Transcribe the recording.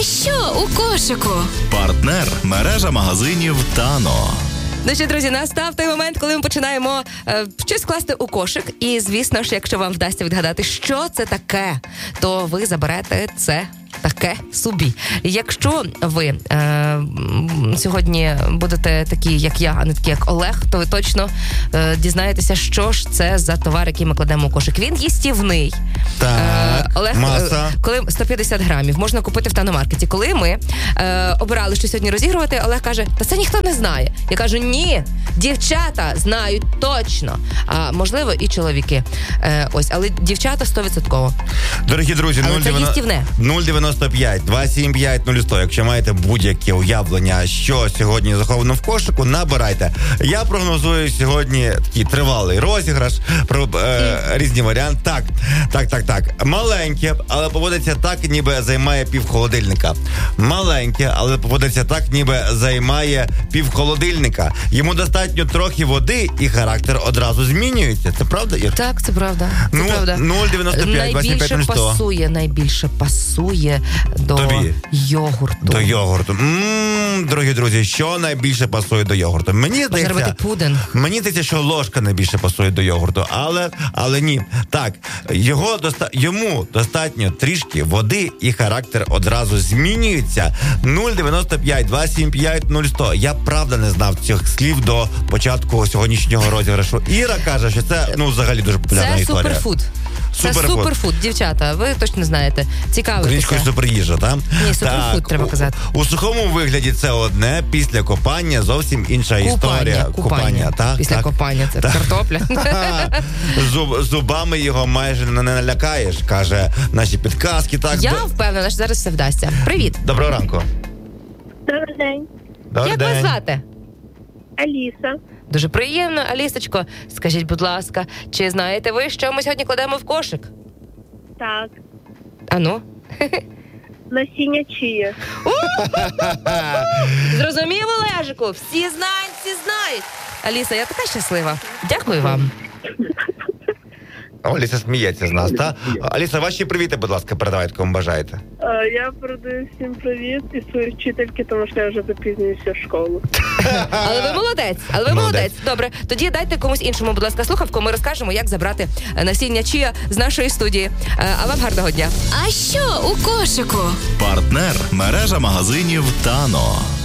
що у кошику? Партнер – мережа магазинів «Тано». Ну що, друзі, настав той момент, коли ми починаємо щось класти у кошик. І, звісно ж, якщо вам вдасться відгадати, що це таке, то ви заберете це таке собі. Якщо ви сьогодні будете такі, як я, а не такі, як Олег, то ви точно дізнаєтеся, що ж це за товар, який ми кладемо у кошик. Він їстівний. Так, Олег, маса. коли 150 грамів можна купити в Тано-маркеті. Коли ми обирали, що сьогодні розігрувати, Олег каже, та це ніхто не знає. Я кажу, ні, дівчата знають точно. А можливо і чоловіки. Ось, але дівчата 100%. Дорогі друзі, Але це їстівне. 095 275 0100. Якщо маєте будь-яке уявлення, що сьогодні заховано в кошику, набирайте. Я прогнозую сьогодні такий тривалий розіграш про різні варіанти. Так. Маленьке, але поводиться так, ніби займає півхолодильника. Маленьке, але поводиться так, ніби займає півхолодильника. Йому достатньо трохи води і характер одразу змінюється. Це правда, Ір? Так, це правда. Це правда. 095 275 0100. Найбільше пасує до Тобі? йогурту. До йогурту. Дорогі друзі, що найбільше пасує до йогурту? Мені Можна робити пудинг. Мені здається, що ложка найбільше пасує до йогурту, але ні. Так, йому достатньо трішки води і характер одразу змінюється. 095 275 0100. Я правда не знав цих слів до початку сьогоднішнього розіграшу. Іра каже, що це взагалі дуже популярна історія. Суперфуд. Це суперфуд, дівчата, ви точно знаєте. Цікавитеся. Українською суперїжа, так? Ні, суперфуд треба казати. У сухому вигляді це одне, після копання зовсім інша історія. Купання. Так, після копання це картопля. Зубами його майже не налякаєш, каже наші підказки. Так. Я впевнена, що зараз все вдасться. Привіт. Доброго ранку. Добрий день. Як вас звати? Аліса. Дуже приємно, Алісочко. Скажіть, будь ласка, чи знаєте ви, що ми сьогодні кладемо в кошик? Так. Ану? Насіння чия. Зрозумів, Олежику? Всі знають. Аліса, я така щаслива. Дякую вам. Аліса сміється з нас, так? Аліса, ваші привіти, будь ласка, передавайте, кому бажаєте. Я передаю всім привіт і своїй вчительки, тому що я вже запізнююся в школу. Але ви молодець. Добре, тоді дайте комусь іншому, будь ласка, слухавку, ми розкажемо, як забрати насіння чия з нашої студії. А вам гарного дня. А що у кошику? Партнер – мережа магазинів «Тано».